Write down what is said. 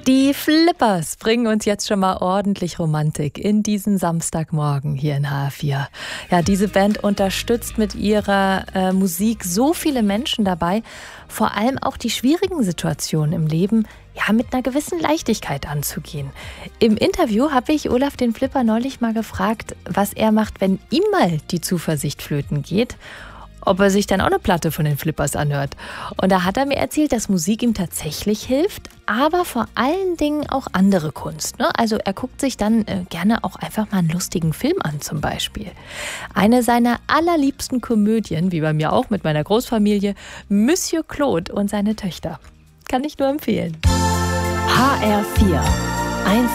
Die Flippers bringen uns jetzt schon mal ordentlich Romantik in diesen Samstagmorgen hier in HR4. Ja, diese Band unterstützt mit ihrer Musik so viele Menschen dabei, vor allem auch die schwierigen Situationen im Leben mit einer gewissen Leichtigkeit anzugehen. Im Interview habe ich Olaf den Flipper neulich mal gefragt, was er macht, wenn ihm mal die Zuversicht flöten geht. Ob er sich dann auch eine Platte von den Flippers anhört. Und da hat er mir erzählt, dass Musik ihm tatsächlich hilft, aber vor allen Dingen auch andere Kunst. Ne? Also er guckt sich dann gerne auch einfach mal einen lustigen Film an zum Beispiel. Eine seiner allerliebsten Komödien, wie bei mir auch mit meiner Großfamilie, Monsieur Claude und seine Töchter. Kann ich nur empfehlen. HR4, ein